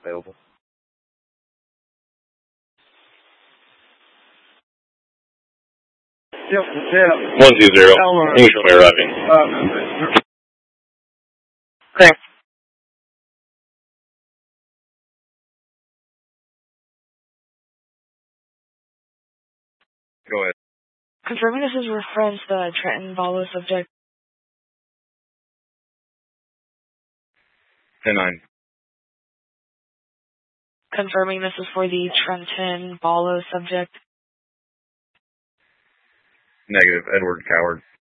available. Yep, yeah. 120. English runway arriving. Okay. Go ahead. Confirming this is reference the Trenton Balo subject. 10-9. Confirming this is for the Trenton Balo subject. Negative. Edward Coward.